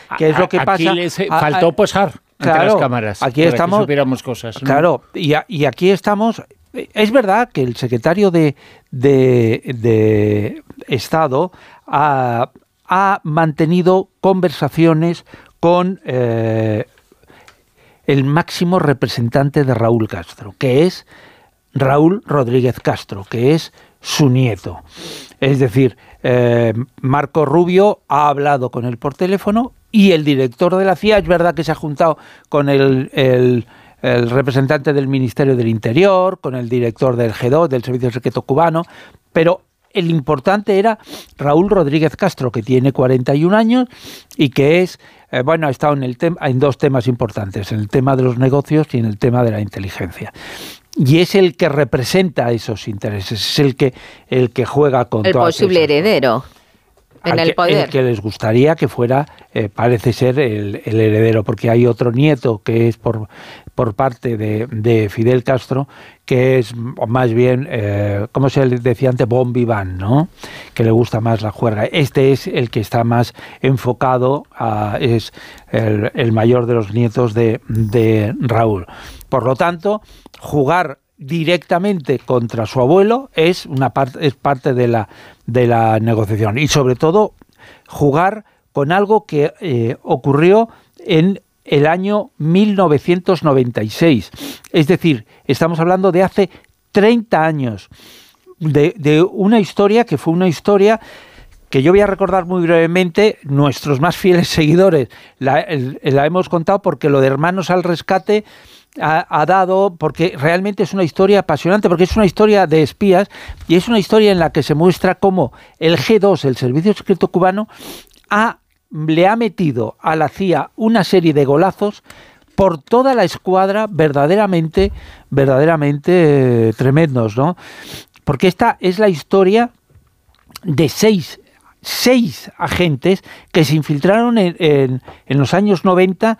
que es lo que pasa. Aquí les faltó posar ante las cámaras. Aquí estamos, que supiéramos cosas, ¿no? Claro, y aquí estamos. Es verdad que el secretario de Estado ha mantenido conversaciones con el máximo representante de Raúl Castro, que es Raúl Rodríguez Castro, que es su nieto. Es decir, Marco Rubio ha hablado con él por teléfono y el director de la CIA, es verdad que se ha juntado con el representante del Ministerio del Interior, con el director del G2, del Servicio Secreto Cubano, pero el importante era Raúl Rodríguez Castro, que tiene 41 años y que es, ha estado en dos temas importantes, en el tema de los negocios y en el tema de la inteligencia. Y es el que representa esos intereses, es el que juega con el posible heredero en el poder. El que les gustaría que fuera, parece ser el heredero, porque hay otro nieto que es por parte de Fidel Castro, que es más bien, como se decía antes, bon vivant, ¿no? Que le gusta más la juerga. Este es el que está más enfocado, es el mayor de los nietos de Raúl. Por lo tanto, jugar directamente contra su abuelo es parte de la negociación, y sobre todo jugar con algo que ocurrió en el año 1996, es decir, estamos hablando de hace 30 años, de una historia que fue una historia que yo voy a recordar muy brevemente. Nuestros más fieles seguidores la hemos contado, porque lo de Hermanos al Rescate ha dado, porque realmente es una historia apasionante, porque es una historia de espías y es una historia en la que se muestra cómo el G2, el Servicio Secreto Cubano, le ha metido a la CIA una serie de golazos por toda la escuadra verdaderamente tremendos, ¿no? Porque esta es la historia de seis agentes que se infiltraron en los años 90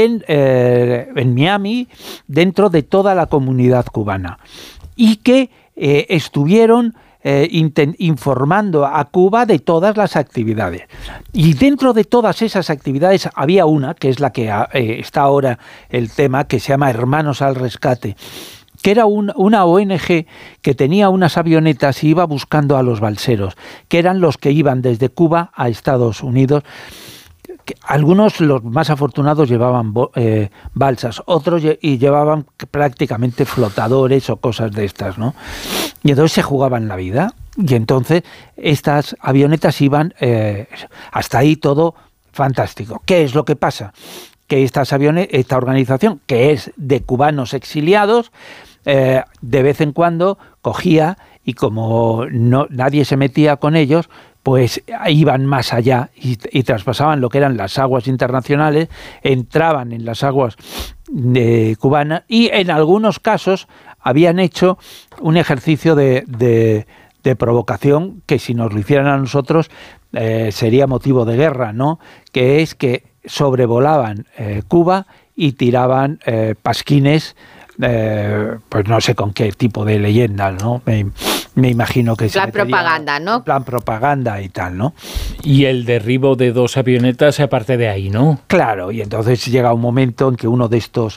en Miami, dentro de toda la comunidad cubana, y que estuvieron informando a Cuba de todas las actividades. Y dentro de todas esas actividades había una, que es la que está ahora el tema, que se llama Hermanos al Rescate, que era una ONG que tenía unas avionetas y iba buscando a los balseros, que eran los que iban desde Cuba a Estados Unidos. Algunos, los más afortunados, llevaban balsas, otros llevaban prácticamente flotadores o cosas de estas, ¿no? Y entonces se jugaban la vida, y entonces estas avionetas iban, hasta ahí todo fantástico. ¿Qué es lo que pasa? Que esta organización, que es de cubanos exiliados, de vez en cuando cogía, y como nadie se metía con ellos, pues iban más allá y traspasaban lo que eran las aguas internacionales, entraban en las aguas cubanas, y en algunos casos habían hecho un ejercicio de provocación que, si nos lo hicieran a nosotros, sería motivo de guerra, ¿no? Que es que sobrevolaban Cuba y tiraban pasquines, pues no sé con qué tipo de leyenda, ¿no? Me imagino que plan propaganda, ¿no? Plan propaganda y tal, ¿no? Y el derribo de 2 avionetas aparte de ahí, ¿no? Claro, y entonces llega un momento en que uno de estos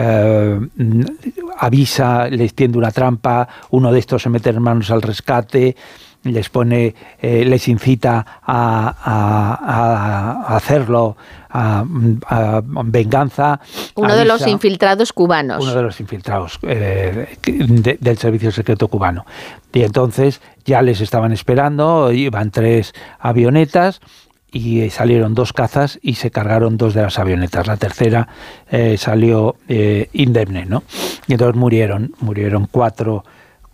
avisa, les tiende una trampa, uno de estos se mete en Hermanos al Rescate, les incita a hacerlo, a venganza. Uno de los infiltrados cubanos. Uno de los infiltrados del Servicio Secreto Cubano. Y entonces ya les estaban esperando, iban 3 avionetas y salieron 2 cazas y se cargaron 2 de las avionetas. La tercera salió indemne, ¿no? Y entonces murieron 4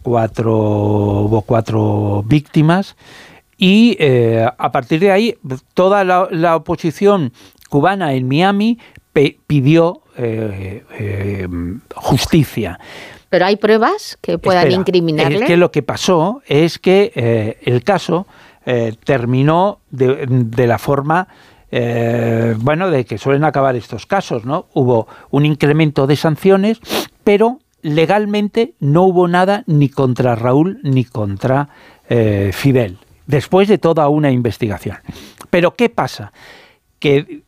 víctimas, y a partir de ahí toda la oposición cubana en Miami pidió justicia. ¿Pero hay pruebas que puedan incriminarle? Es que lo que pasó es que el caso terminó de la forma de que suelen acabar estos casos, ¿no? Hubo un incremento de sanciones, pero legalmente no hubo nada ni contra Raúl ni contra Fidel, después de toda una investigación. Pero ¿qué pasa? Que